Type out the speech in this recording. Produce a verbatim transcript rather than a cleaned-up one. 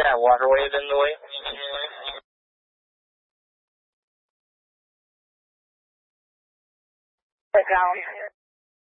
Yeah, water wave in the way. The ground.